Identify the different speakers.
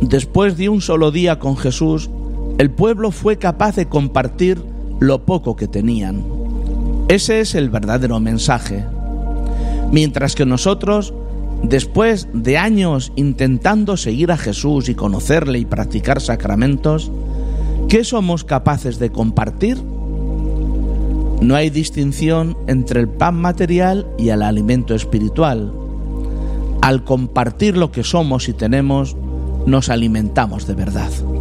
Speaker 1: Después de un solo día con Jesús, el pueblo fue capaz de compartir lo poco que tenían. Ese es el verdadero mensaje. Mientras que nosotros, después de años intentando seguir a Jesús y conocerle y practicar sacramentos, ¿qué somos capaces de compartir? No hay distinción entre el pan material y el alimento espiritual. Al compartir lo que somos y tenemos, nos alimentamos de verdad.